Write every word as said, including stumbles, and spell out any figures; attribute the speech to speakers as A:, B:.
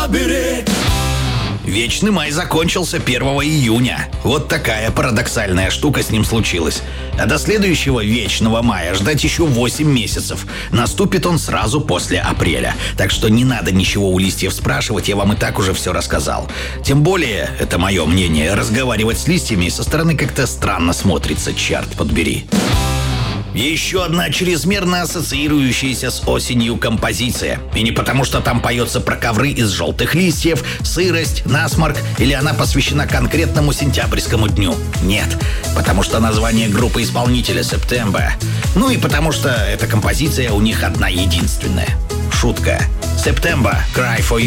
A: подбери.
B: Вечный май закончился первого июня. Вот такая парадоксальная штука с ним случилась. А до следующего вечного мая ждать еще восемь месяцев. Наступит он сразу после апреля. Так что не надо ничего у листьев спрашивать, я вам и так уже все рассказал. Тем более, это мое мнение, разговаривать с листьями со стороны как-то странно смотрится, черт подбери. Еще одна чрезмерно ассоциирующаяся с осенью композиция. И не потому, что там поется про ковры из желтых листьев, сырость, насморк, или она посвящена конкретному сентябрьскому дню. Нет, потому что название группы исполнителя September. Ну и потому что эта композиция у них одна единственная. Шутка. September, Cry for You.